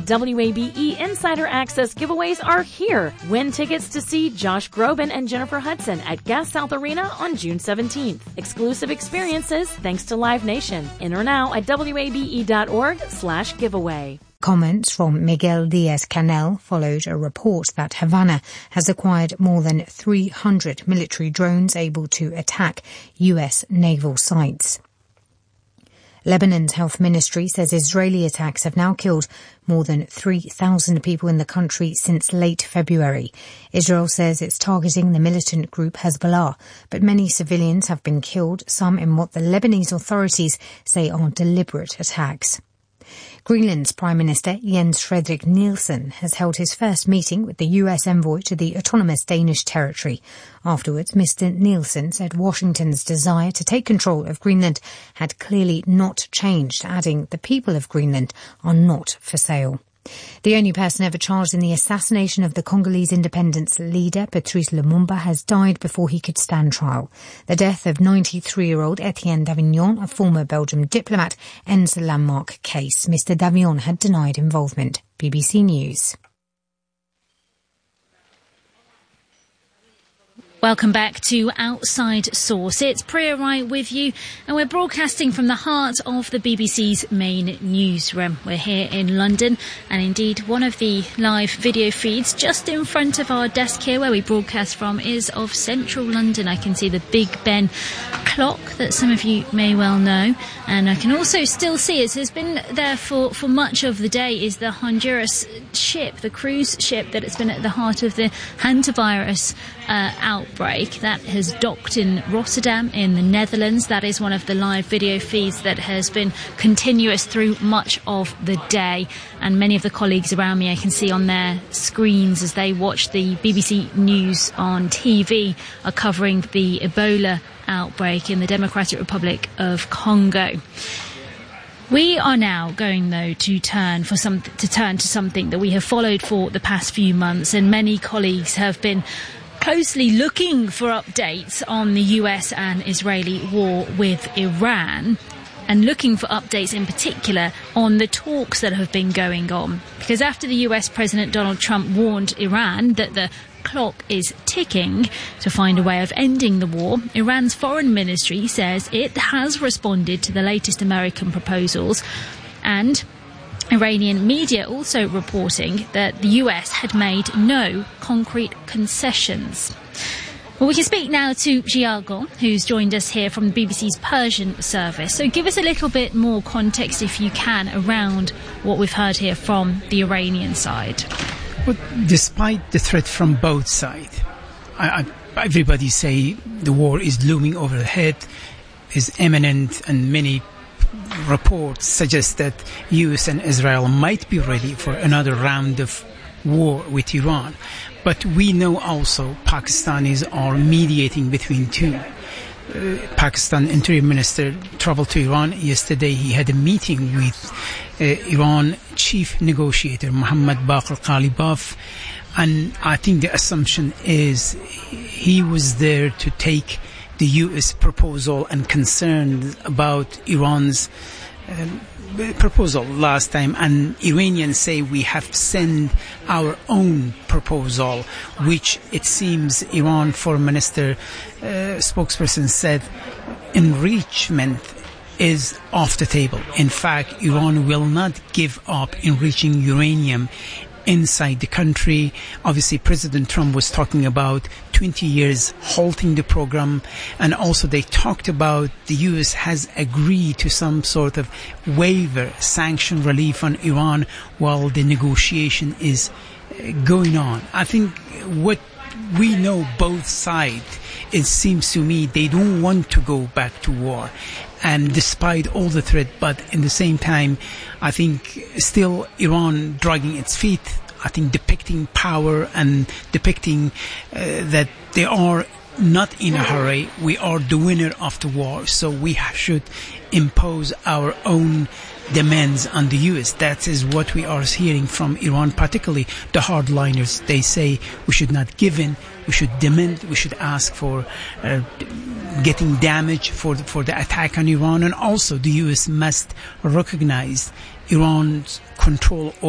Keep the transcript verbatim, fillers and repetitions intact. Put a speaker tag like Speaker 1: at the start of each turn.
Speaker 1: W A B E Insider Access giveaways are here. Win tickets to see Josh Groban and Jennifer Hudson at Gas South Arena on June seventeenth. Exclusive experiences thanks to Live Nation. Enter now at W A B E dot org slash giveaway.
Speaker 2: Comments from Miguel Diaz-Canel followed a report that Havana has acquired more than three hundred military drones able to attack U S naval sites. Lebanon's health ministry says Israeli attacks have now killed more than three thousand people in the country since late February. Israel says it's targeting the militant group Hezbollah, but many civilians have been killed, some in what the Lebanese authorities say are deliberate attacks. Greenland's Prime Minister Jens Frederik Nielsen has held his first meeting with the U S envoy to the autonomous Danish territory. Afterwards, Mister Nielsen said Washington's desire to take control of Greenland had clearly not changed, adding the people of Greenland are not for sale. The only person ever charged in the assassination of the Congolese independence leader, Patrice Lumumba, has died before he could stand trial. The death of ninety-three-year-old Etienne Davignon, a former Belgian diplomat, ends the landmark case. Mister Davignon had denied involvement. B B C News.
Speaker 3: Welcome back to Outside Source. It's Priya Wright with you, and we're broadcasting from the heart of the B B C's main newsroom. We're here in London, and indeed one of the live video feeds just in front of our desk here where we broadcast from is of central London. I can see the Big Ben clock that some of you may well know, and I can also still see it has been there for, for much of the day is the Honduras ship, the cruise ship that has been at the heart of the hantavirus uh, outbreak that has docked in Rotterdam in the Netherlands. That is one of the live video feeds that has been continuous through much of the day, and many of the colleagues around me I can see on their screens as they watch the B B C News on T V are covering the Ebola outbreak in the Democratic Republic of Congo. We are now going, though, to turn for some to turn to something that we have followed for the past few months, and many colleagues have been closely looking for updates on the U S and Israeli war with Iran, and looking for updates in particular on the talks that have been going on. Because after the U S President Donald Trump warned Iran that the clock is ticking to find a way of ending the war, Iran's foreign ministry says it has responded to the latest American proposals, and Iranian media also reporting that the U S had made no concrete concessions. Well, we can speak now to Giago, who's joined us here from the B B C's Persian service. So give us a little bit more context, if you can, around what we've heard here from the Iranian side.
Speaker 4: Well, despite the threat from both sides, I, I, everybody say the war is looming overhead, is imminent, and many reports suggest that U S and Israel might be ready for another round of war with Iran. But we know also Pakistanis are mediating between two. Uh, Pakistan Interior Minister traveled to Iran yesterday. He had a meeting with uh, Iran chief negotiator Mohammad Baqir Ghalibaf, and I think the assumption is he was there to take the U S proposal and concerned about Iran's um, proposal last time, and Iranians say we have sent our own proposal, which it seems Iran Foreign Minister uh, spokesperson said enrichment is off the table. In fact, Iran will not give up enriching uranium inside the country. Obviously, President Trump was talking about twenty years halting the program, and also they talked about the U S has agreed to some sort of waiver, sanction relief on Iran while the negotiation is going on. I think what we know both sides, it seems to me they don't want to go back to war, and despite all the threat, but in the same time I think still Iran dragging its feet, I think depicting power and depicting uh, that they are not in a hurry. We are the winner of the war, so we should impose our own demands on the U S. That is what we are hearing from Iran, particularly the hardliners. They say we should not give in, we should demand, we should ask for uh, getting damage for the, for the attack on Iran, and also the U S must recognize Iran's control